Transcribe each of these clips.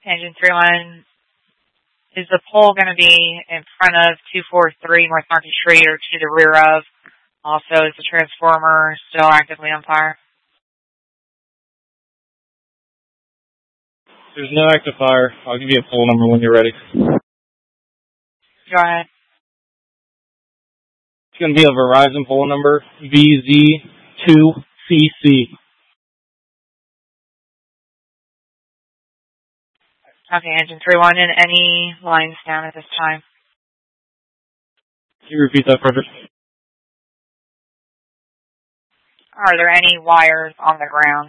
Engine 3-1, is the pole going to be in front of 243 North Market Street or to the rear of? Also, is the transformer still actively on fire? There's no active fire. I'll give you a pole number when you're ready. Go ahead. It's going to be a Verizon pole number, VZ2CC. Okay, Engine 3-1, and any lines down at this time? Can you repeat that, Frederick? Are there any wires on the ground?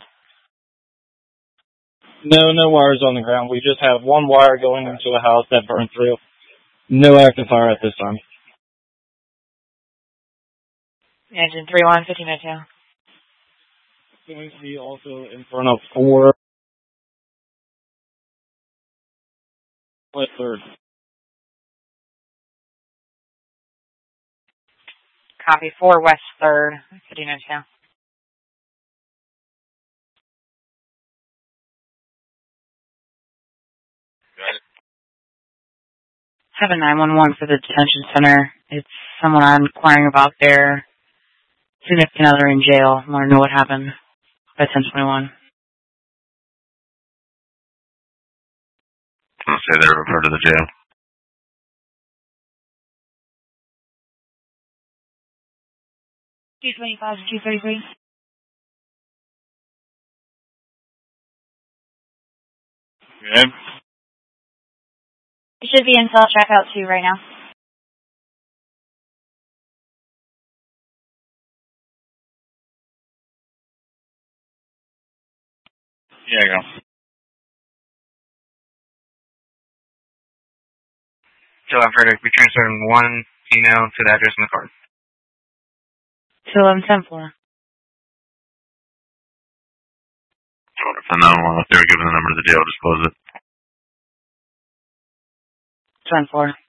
No wires on the ground. We just have one wire going into a house that burned through. No active fire at this time. Engine 3-1, 1502. It's going to be also in front of 4 West 3rd. Copy, 4 West 3rd, 1502. Got it. 7911 for the detention center. It's someone I'm inquiring about their significant other in jail. I want to know what happened by 1021. I'll say they're referred to the jail. G25 to G33. Okay. It should be in cell checkout 2 right now. Yeah, I go. So I'm Frederick. We transferred one email to the address on the card. 211-10-4. If the known one, if they were given the number of the jail, just close it. 10-4.